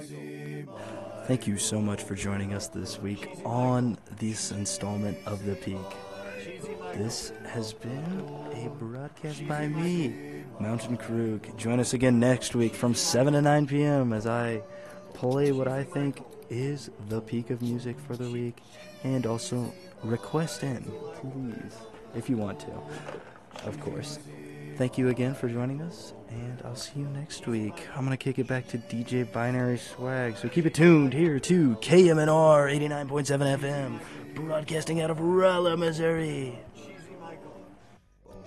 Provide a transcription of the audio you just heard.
Thank you so much for joining us this week on this installment of The Peak. This has been a broadcast by me, Mountain Krug. Join us again next week from 7 to 9 p.m. as I play what I think is the peak of music for the week, and also request in, please, if you want to, of course. Thank you again for joining us, and I'll see you next week. I'm going to kick it back to DJ Binary Swag, so keep it tuned here to KMNR 89.7 FM, broadcasting out of Rolla, Missouri.